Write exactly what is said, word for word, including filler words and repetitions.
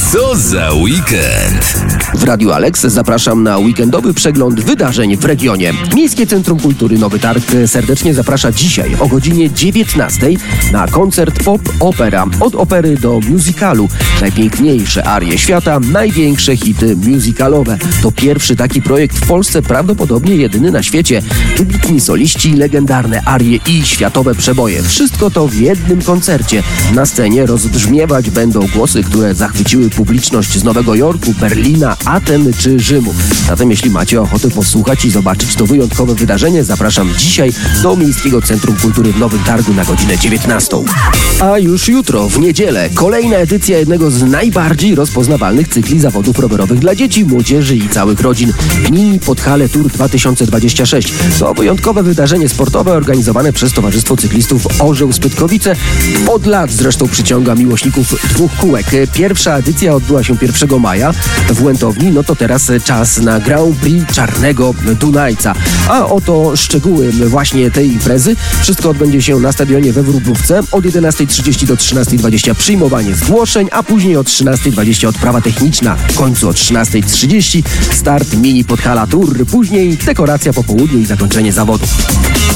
Co za weekend? W Radiu Alex zapraszam na weekendowy przegląd wydarzeń w regionie. Miejskie Centrum Kultury Nowy Targ serdecznie zaprasza dzisiaj o godzinie dziewiętnastej na koncert Pop Opera. Od opery do musicalu. Najpiękniejsze arie świata, największe hity musicalowe. To pierwszy taki projekt w Polsce, prawdopodobnie jedyny na świecie. Wybitni soliści, legendarne arie i światowe przeboje. Wszystko to w jednym koncercie. Na scenie rozbrzmiewać będą głosy, które zachwyciły publiczność z Nowego Jorku, Berlina, Aten czy Rzymu. Zatem jeśli macie ochotę posłuchać i zobaczyć to wyjątkowe wydarzenie, zapraszam dzisiaj do Miejskiego Centrum Kultury w Nowym Targu na godzinę dziewiętnastą. A już jutro, w niedzielę, kolejna edycja jednego z najbardziej rozpoznawalnych cykli zawodów rowerowych dla dzieci, młodzieży i całych rodzin. Mini Podhale Tour dwa tysiące dwadzieścia sześć. To wyjątkowe wydarzenie sportowe organizowane przez Towarzystwo Cyklistów Orzeł Spytkowice. Od lat zresztą przyciąga miłośników dwóch kółek. Pierwsza edycja odbyła się pierwszego maja w Łętowni, no to teraz czas na Grand Prix Czarnego Dunajca. A oto szczegóły właśnie tej imprezy. Wszystko odbędzie się na stadionie we Wróblówce. Od jedenastej trzydzieści do trzynastej dwadzieścia przyjmowanie zgłoszeń, a później od trzynastej dwadzieścia odprawa techniczna. W końcu o trzynastej trzydzieści start Mini Podhala Tour. Później dekoracja po południu i zakończenie zawodów.